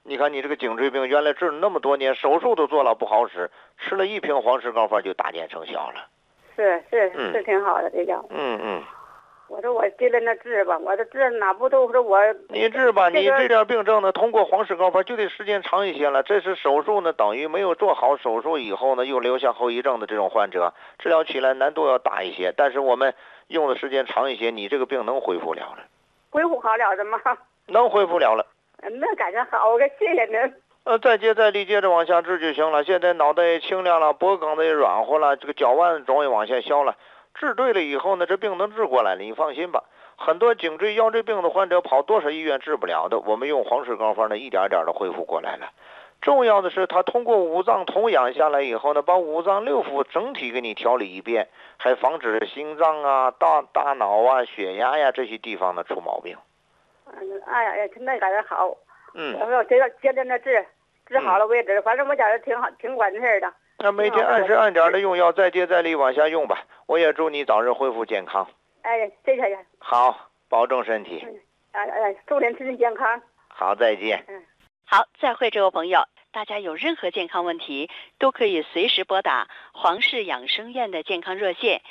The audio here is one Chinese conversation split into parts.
你看你这个颈椎病原来治了那么多年，手术都做了不好使，吃了1瓶黄石膏方就大见成效了。 是挺好的这药。我说我接着那治吧，我这治哪不都是我。 你治吧，你这点病症呢，通过黄石膏方就得时间长一些了。这是手术呢，等于没有做好手术以后呢，又留下后遗症的这种患者，治疗起来难度要大一些。但是我们用的时间长一些，你这个病能恢复了了。 恢复好了的吗？ 能恢复了了。 那感觉好，我谢谢您。 再接再厉，接着往下治就行了。现在脑袋也清亮了，脖梗子也软和了，这个脚腕肿也往下消了。治对了以后呢，这病能治过来了，你放心吧。很多颈椎腰椎病的患者跑多少医院治不了的，我们用黄石膏方呢，一点点的恢复过来了。重要的是，他通过五脏同养下来以后呢，把五脏六腑整体给你调理一遍，还防止心脏啊、大脑啊、血压呀这些地方呢出毛病。 哎呀，那感觉好。我要接着那治好了为止，反正我觉得挺好，挺管事的。 那每天按时按点的用药，再接再厉往下用吧。我也祝你早日恢复健康。 哎，谢谢。 好，保重身体。 祝您身体健康。 好，再见。 好，再会，这位朋友。大家有任何健康问题，都可以随时拨打黄氏养生院的健康热线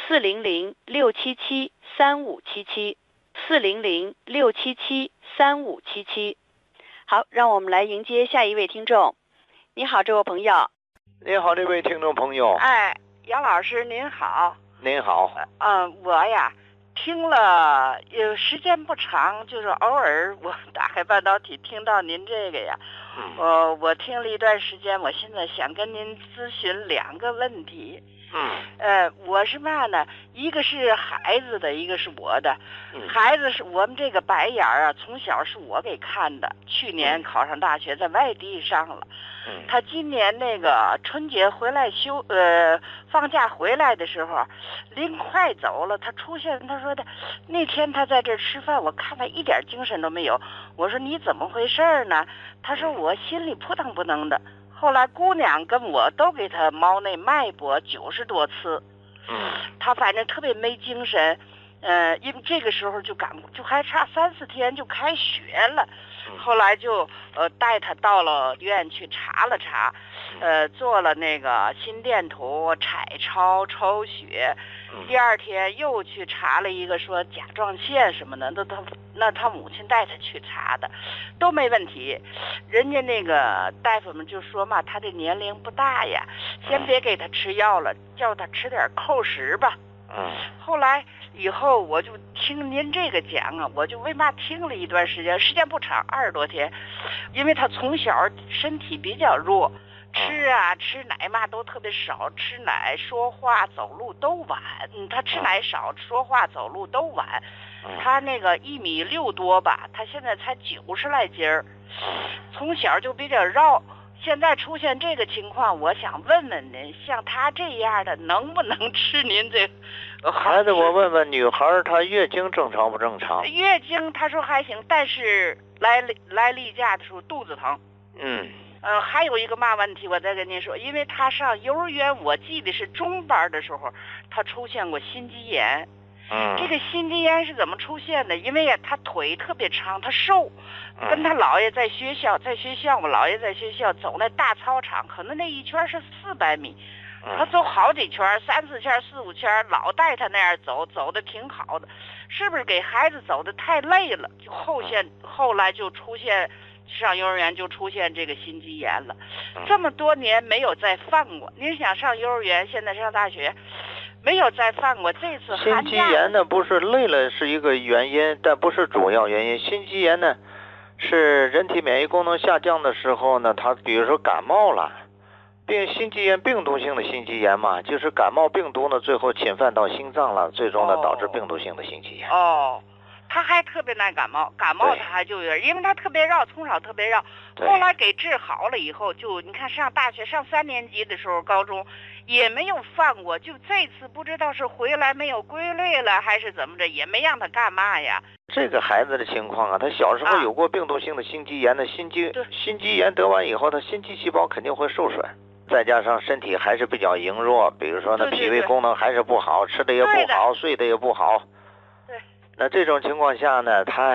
400-677-3577，400-677-3577。好，让我们来迎接下一位听众。你好，这位朋友。 你好，这位听众朋友。 哎，杨老师您好。 您好。 我呀听了时间不长，就是偶尔我打开半导体听到您这个呀，我听了一段时间，我现在想跟您咨询2个问题。我是嘛呢？一个是孩子的，一个是我的。孩子是我们这个白眼啊，从小是我给看的。去年考上大学，在外地上了。他今年那个春节回来放假回来的时候，临快走了，他出现，他说的那天他在这吃饭，我看他一点精神都没有。我说你怎么回事呢？他说我心里扑腾扑腾的。后来姑娘跟我都给他猫那脉搏90多次，他反正特别没精神，因为这个时候就还差3、4天就开学了，后来就带他到了医院去查了查，做了那个心电图、彩超、抽血，第2天又去查了一个说甲状腺什么的，那他母亲带他去查的，都没问题。人家那个大夫们就说嘛，他这年龄不大呀，先别给他吃药了，叫他吃点扣食吧。后来以后我就听您这个讲啊，我就为嘛听了一段时间，时间不长，20多天，因为他从小身体比较弱。吃奶嘛都特别少，吃奶说话走路都晚，他吃奶少，说话走路都晚。他那个1.6米多吧，他现在才90来斤儿，从小就比较绕。现在出现这个情况，我想问问您，像他这样的能不能吃您这孩子？我问问女孩，她月经正常不正常？ 月经她说还行，但是来例假的时候肚子疼。还有一个嘛问题，我再跟您说，因为他上幼儿园，我记得是中班的时候，他出现过心肌炎。这个心肌炎是怎么出现的？因为呀，他腿特别长，他瘦，跟他姥爷在学校，我姥爷在学校走那大操场，可能那一圈是400米，他走好几圈，3、4圈、4、5圈，老带他那样走，走的挺好的，是不是给孩子走的太累了？就后来就出现。上幼儿园就出现这个心肌炎了，这么多年没有再犯过。您想上幼儿园，现在上大学，没有再犯过。这次寒假心肌炎呢，不是累了是一个原因，但不是主要原因。心肌炎呢，是人体免疫功能下降的时候呢，它比如说感冒了，心肌炎病毒性的心肌炎嘛，就是感冒病毒呢最后侵犯到心脏了，最终呢导致病毒性的心肌炎。 他还特别耐感冒他还就有点，因为他特别绕，从小特别绕，后来给治好了以后，就你看上大学上3年级的时候，高中也没有犯过，就这次不知道是回来没有规律了，还是怎么着，也没让他干嘛呀。 这个孩子的情况啊，他小时候有过病毒性的心肌炎的心肌炎得完以后，他心肌细胞肯定会受损，再加上身体还是比较羸弱，比如说呢脾胃功能还是不好，吃的也不好，睡的也不好。那这种情况下呢，他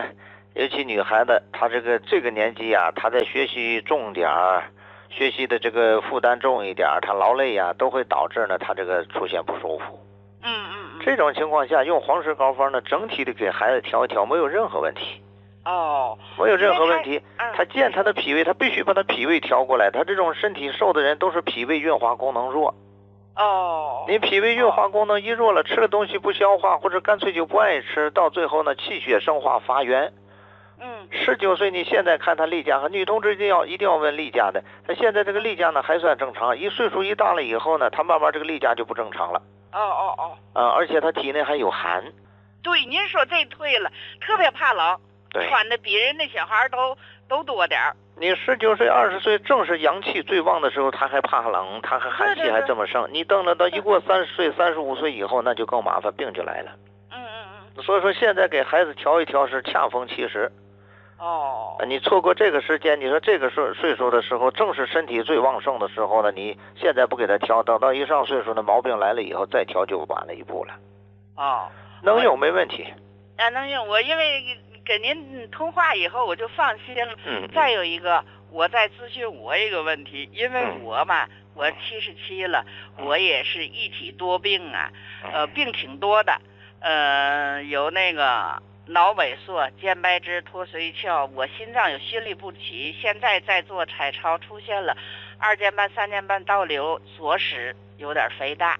尤其女孩子，她这个年纪啊，她在学习重点儿，学习的这个负担重一点，她劳累呀，都会导致呢她这个出现不舒服。这种情况下，用黄石膏方呢，整体的给孩子调一调，没有任何问题。没有任何问题。他见他的脾胃，他必须把他脾胃调过来。他这种身体瘦的人都是脾胃运化功能弱。你脾胃运化功能一弱了，吃的东西不消化，或者干脆就不爱吃，到最后呢，气血生化发源。19岁，你现在看他例假，女同志一定要问例假的。他现在这个例假呢还算正常，岁数一大了以后呢，他慢慢这个例假就不正常了。而且他体内还有寒。 对，您说这对了，特别怕冷，穿的比人那小孩都多点儿。 你19岁、20岁正是阳气最旺的时候，他还怕冷，他还寒气还这么盛。你等到一过30岁、35岁以后，那就更麻烦，病就来了。所以说现在给孩子调一调是恰逢其时。你错过这个时间，你说这个岁数的时候，正是身体最旺盛的时候呢，你现在不给他调，等到一上岁数的毛病来了以后再调就晚了一步了。能用没问题。 能用，我因为跟您通话以后我就放心了。再有一个，我再咨询我一个问题，因为我嘛，我77了，我也是一体多病啊，病挺多的，有那个脑萎缩、肩白质、脱髓鞘，我心脏有心律不齐，现在在做彩超，出现了2间半、3间半倒流，左室有点肥大。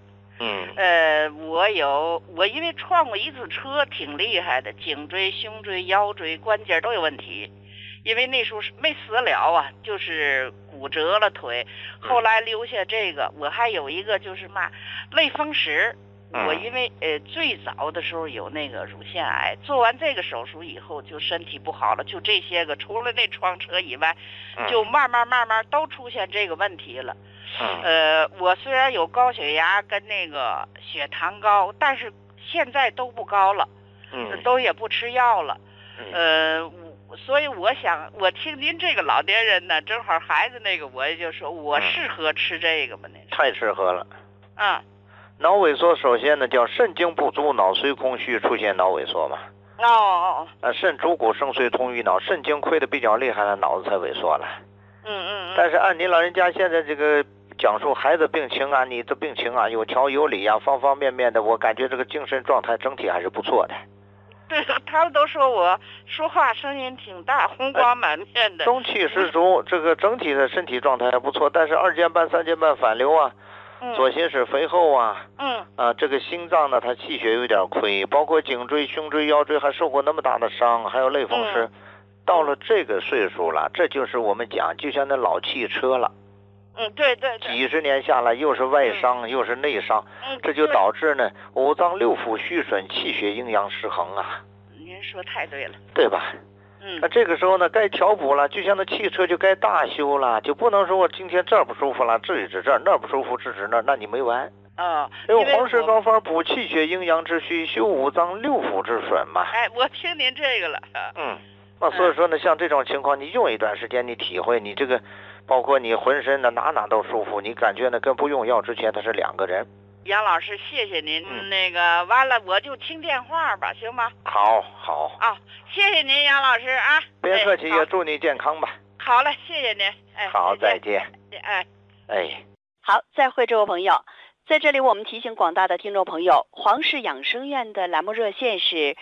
我因为撞过一次车，挺厉害的，颈椎、胸椎、腰椎关节都有问题。因为那时候没死了啊，就是骨折了腿，后来留下这个。我还有一个就是类风湿。我因为最早的时候有那个乳腺癌，做完这个手术以后就身体不好了，就这些个，除了那撞车以外，就慢慢都出现这个问题了。我虽然有高血压跟那个血糖高，但是现在都不高了，都也不吃药了。所以我想，我听您这个老年人呢，正好孩子那个，我也就说我适合吃这个吗？ 太适合了。脑萎缩首先呢叫肾精不足，脑髓空虚，出现脑萎缩嘛。肾主骨生髓通于脑，肾精亏的比较厉害了，脑子才萎缩了。但是按您老人家现在这个讲述孩子病情啊，你的病情啊有条有理啊，方方面面的，我感觉这个精神状态整体还是不错的。 对，他们都说我说话声音挺大，红光满面的， 中气十足，这个整体的身体状态还不错。但是2间半、3间半反流啊，左心室肥厚啊，这个心脏呢，它气血有点亏，包括颈椎、胸椎、腰椎还受过那么大的伤，还有类风湿。到了这个岁数了，这就是我们讲，就像那老汽车了。 对， 几十年下来，又是外伤又是内伤，这就导致呢5脏6腑虚损，气血阴阳失衡啊。 您说太对了， 对吧？那这个时候呢，该调补了，就像那汽车就该大修了，就不能说我今天这儿不舒服了治一治这儿，那儿不舒服治那儿，那你没完。用黄石膏方补气血阴阳之虚，修5脏6腑之损嘛。 我听您这个了。 那所以说呢，像这种情况，你用一段时间，你体会你这个，包括你浑身的哪都舒服，你感觉呢跟不用药之前它是2个人。 杨老师，谢谢您。那个完了，我就听电话吧，行吗？ 好。 谢谢您，杨老师啊。 别客气，也祝你健康吧。 好嘞，谢谢您。 好，再见。 好，再会，这位朋友。在这里，我们提醒广大的听众朋友，黄氏养生院的栏目热线是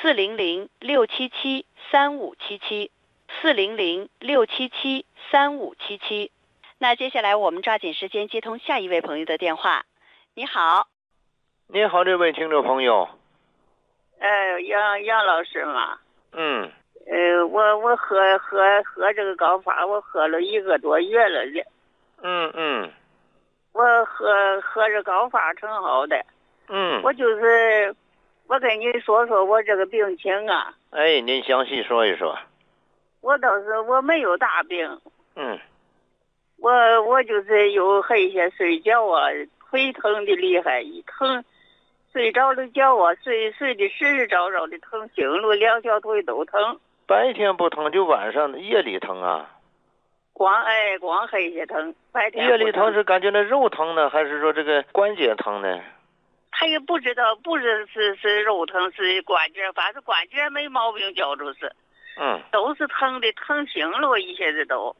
400-677-3577，400-677-3577。那接下来我们抓紧时间接通下一位朋友的电话。你好。 你好，这位听众朋友。 杨老师嘛。我喝这个膏法，我喝了1个多月了。我喝这膏法挺好的。我跟你说说我这个病情啊。 您详细说一说。 我没有大病。我就是有黑些睡觉啊，腿疼的厉害，一疼睡着了觉啊，睡的时着的疼，醒了2条腿都疼。 白天不疼，就晚上夜里疼啊？ 光黑些疼，白天夜里疼是感觉那肉疼呢，还是说这个关节疼呢？ 他也不知道，不是肉疼是关节，反正关节没毛病，觉着是。 嗯， 都是疼的，疼醒了，一下子都。